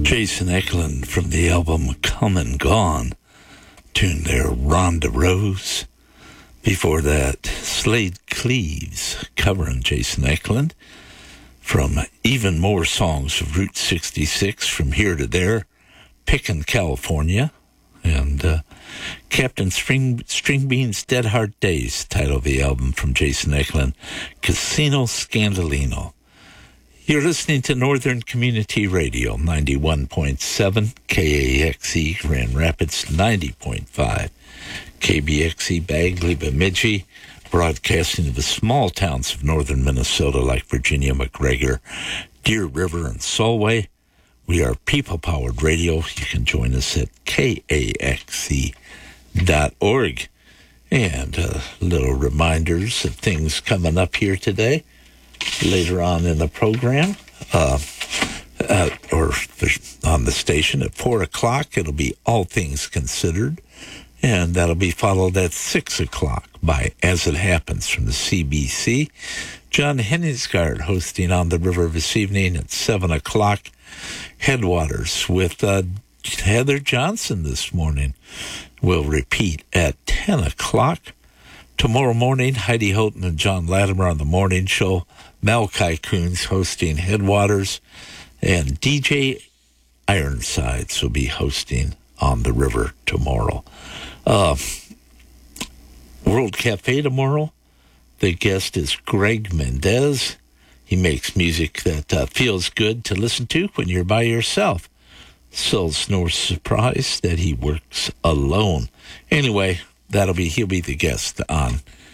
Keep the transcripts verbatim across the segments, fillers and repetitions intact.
Jason Eklund from the album Come and Gone, tuned there, Rhonda Rose. Before that, Slade Cleaves covering Jason Eklund from Even More Songs of Route sixty-six, From Here to There, Pickin' California, and uh, Captain String, Stringbean's Dead Heart Days, title of the album from Jason Eklund, Casino Scandalino. You're listening to Northern Community Radio, ninety-one point seven, K A X E, Grand Rapids, ninety point five, K B X E, Bagley, Bemidji, broadcasting to the small towns of northern Minnesota like Virginia, McGregor, Deer River, and Solway. We are people-powered radio. You can join us at K A X E dot org. And uh, little reminders of things coming up here today. Later on in the program, uh, uh, or on the station at four o'clock, it'll be All Things Considered, and that'll be followed at six o'clock by As It Happens from the C B C. John Henningsgaard hosting On the River this evening at seven o'clock. Headwaters with uh, Heather Johnson this morning will repeat at ten o'clock. Tomorrow morning, Heidi Houghton and John Latimer on the morning show. Malachi Coons hosting Headwaters. And D J Ironsides will be hosting On the River tomorrow. Uh, World Cafe tomorrow. The guest is Greg Mendez. He makes music that uh, feels good to listen to when you're by yourself. So it's no surprise that he works alone. Anyway, that'll be he'll be the guest on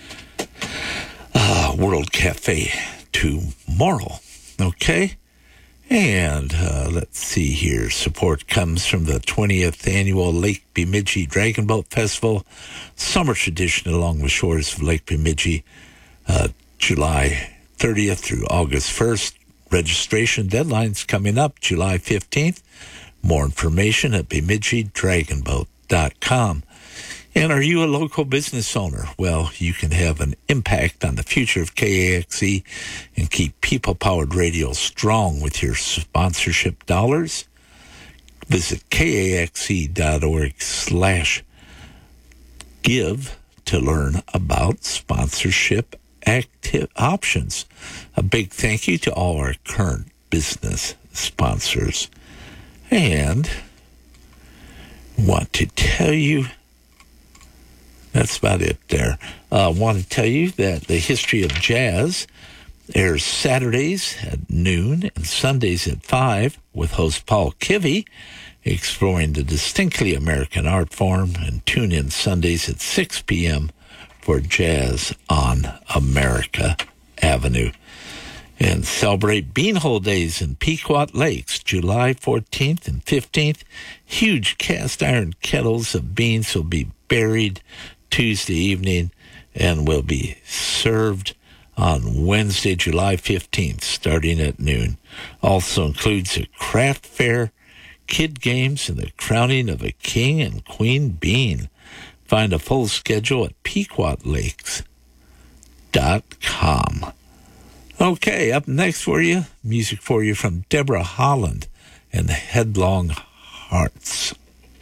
uh, World Cafe tomorrow. Okay? And uh, let's see here. Support comes from the twentieth Annual Lake Bemidji Dragon Boat Festival. Summer tradition along the shores of Lake Bemidji, uh, July thirtieth through August first. Registration deadline's coming up July fifteenth. More information at bemidji dragon boat dot com. And are you a local business owner? Well, you can have an impact on the future of K A X E and keep people-powered radio strong with your sponsorship dollars. Visit K A X E dot org slash give to learn about sponsorship active options. A big thank you to all our current business sponsors. And want to tell you, that's about it there. I uh, want to tell you that the History of Jazz airs Saturdays at noon and Sundays at five with host Paul Kivy, exploring the distinctly American art form, and tune in Sundays at six p.m. for Jazz on America Avenue. And celebrate Beanhole Days in Pequot Lakes, July fourteenth and fifteenth. Huge cast iron kettles of beans will be buried Tuesday evening and will be served on Wednesday, July fifteenth, starting at noon. Also includes a craft fair, kid games, and the crowning of a king and queen bean. Find a full schedule at pequot lakes dot com. Okay, up next for you, music for you from Deborah Holland and the Headlong Hearts.